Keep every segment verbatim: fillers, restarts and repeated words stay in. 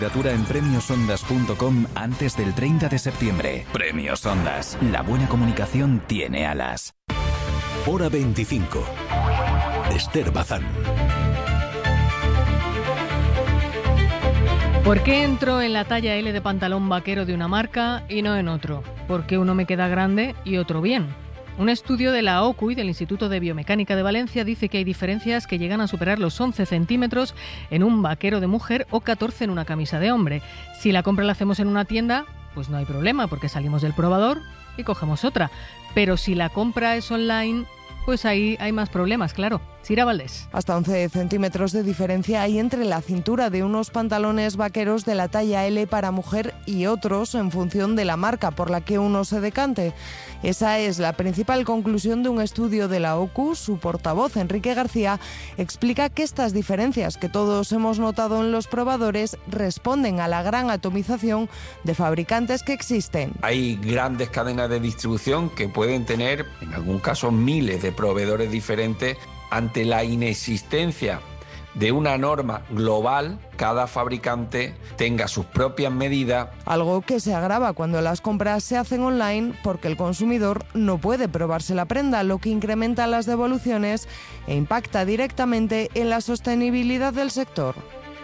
Candidatura en premios ondas punto com antes del treinta de septiembre. Premios Ondas. La buena comunicación tiene alas. Hora veinticinco. Esther Bazán. ¿Por qué entro en la talla L de pantalón vaquero de una marca y no en otro? ¿Por qué uno me queda grande y otro bien? Un estudio de la O C U y del Instituto de Biomecánica de Valencia dice que hay diferencias que llegan a superar los once centímetros en un vaquero de mujer o catorce en una camisa de hombre. Si la compra la hacemos en una tienda, pues no hay problema porque salimos del probador y cogemos otra. Pero si la compra es online, pues ahí hay más problemas, claro. Sira Valdés. Hasta once centímetros de diferencia hay entre la cintura de unos pantalones vaqueros de la talla L para mujer y otros en función de la marca por la que uno se decante. Esa es la principal conclusión de un estudio de la O C U. Su portavoz, Enrique García, explica que estas diferencias que todos hemos notado en los probadores responden a la gran atomización de fabricantes que existen. Hay grandes cadenas de distribución que pueden tener, en algún caso, miles de proveedores diferentes. Ante la inexistencia de una norma global, cada fabricante tenga sus propias medidas. Algo que se agrava cuando las compras se hacen online porque el consumidor no puede probarse la prenda, lo que incrementa las devoluciones e impacta directamente en la sostenibilidad del sector.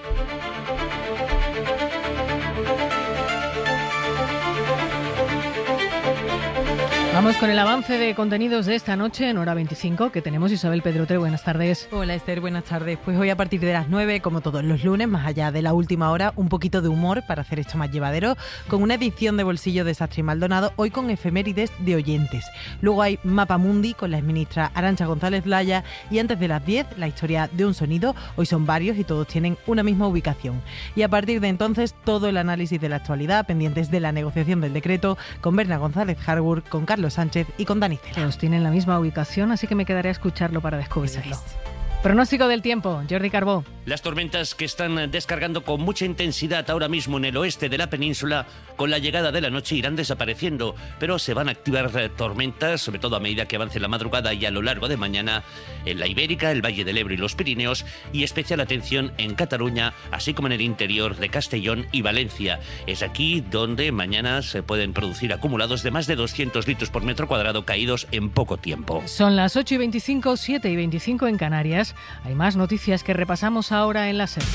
Vamos con el avance de contenidos de esta noche en Hora veinticinco que tenemos. Isabel Pedrote, buenas tardes. Hola Esther, buenas tardes. Pues hoy a partir de las nueve, como todos los lunes, más allá de la última hora, un poquito de humor para hacer esto más llevadero, con una edición de Bolsillo de Sastre y Maldonado, hoy con efemérides de oyentes. Luego hay Mapa Mundi con la exministra Arantxa González Laya y antes de las diez, la historia de un sonido. Hoy son varios y todos tienen una misma ubicación. Y a partir de entonces, todo el análisis de la actualidad, pendientes de la negociación del decreto, con Berna González Harburg, con Carlos Sánchez y con Dani Cela. Que os tienen la misma ubicación, así que me quedaré a escucharlo para descubrirlo. Pronóstico del tiempo, Jordi Carbó. Las tormentas que están descargando con mucha intensidad ahora mismo en el oeste de la península, con la llegada de la noche irán desapareciendo, pero se van a activar tormentas, sobre todo a medida que avance la madrugada y a lo largo de mañana, en la Ibérica, el Valle del Ebro y los Pirineos, y especial atención en Cataluña, así como en el interior de Castellón y Valencia. Es aquí donde mañana se pueden producir acumulados de más de doscientos litros por metro cuadrado caídos en poco tiempo. Son las ocho y veinticinco, siete y veinticinco en Canarias. Hay más noticias que repasamos ahora en la SER.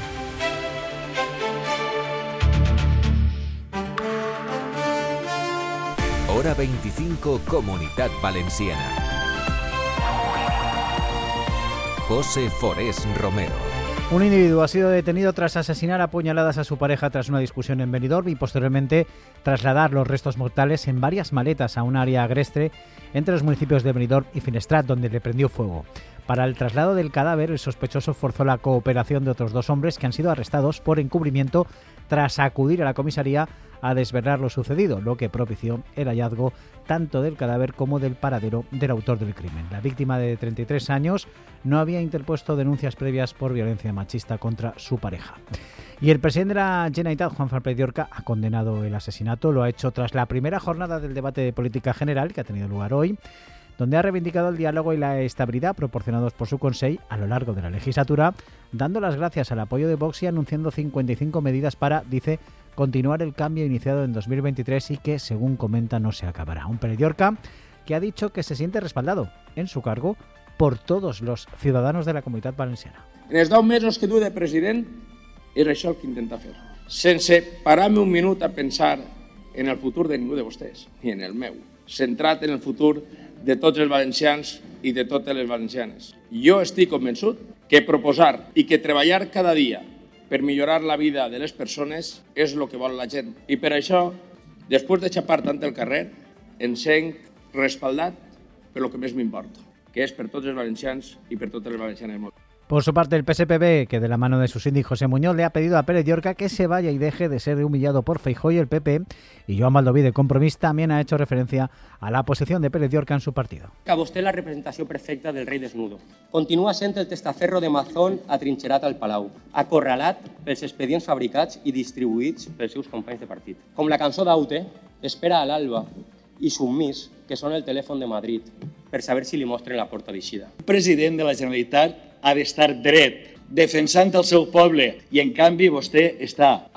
Hora veinticinco, Comunitat Valenciana. José Forés Romero. Un individuo ha sido detenido tras asesinar a puñaladas a su pareja tras una discusión en Benidorm y posteriormente trasladar los restos mortales en varias maletas a un área agreste entre los municipios de Benidorm y Finestrat, donde le prendió fuego. Para el traslado del cadáver, el sospechoso forzó la cooperación de otros dos hombres que han sido arrestados por encubrimiento tras acudir a la comisaría a desvelar lo sucedido, lo que propició el hallazgo tanto del cadáver como del paradero del autor del crimen. La víctima de treinta y tres años no había interpuesto denuncias previas por violencia machista contra su pareja. Y el presidente de la Generalitat, Juan Fernández Llorca, ha condenado el asesinato. Lo ha hecho tras la primera jornada del debate de política general que ha tenido lugar hoy, donde ha reivindicado el diálogo y la estabilidad proporcionados por su Consell a lo largo de la legislatura, dando las gracias al apoyo de Vox y anunciando cincuenta y cinco medidas para, dice, continuar el cambio iniciado en dos mil veintitrés y que, según comenta, no se acabará. Un Pere Llorca que ha dicho que se siente respaldado en su cargo por todos los ciudadanos de la Comunitat Valenciana. En els deu mesos que du de president és això el que intenta fer, sense parar-me un minut a pensar en el futur de ningú de vostès, ni en el meu, centrat en el futur de tots els valencians i de totes les valencianes. Jo estic convençut que proposar i que treballar cada dia per millorar la vida de les persones és el que vol la gent. I per això, després de xapar tant el carrer, ens hem respaldat per lo que més m'importa, que és per tots els valencians i per totes les valencianes. Por su parte, el P S P B, que de la mano de su síndic José Muñoz, le ha pedido a Pérez Llorca que se vaya y deje de ser humillado por Feijóo y el P P, y Joan Baldoví, de Compromís, también ha hecho referencia a la posición de Pérez Llorca en su partido. Que vostè la representació perfecta del rei desnudo. Continua sent el testaferro de Mazón atrinxerat al Palau, acorralat pels expedients fabricats i distribuïts pels seus companys de partit. Com la cançó d'Aute, espera a l'alba, i submís, que són el telèfon de Madrid, per saber si li mostren la porta d'eixida. El president de la Generalitat ha d'estar dret, defensant el seu poble, i en canvi vostè està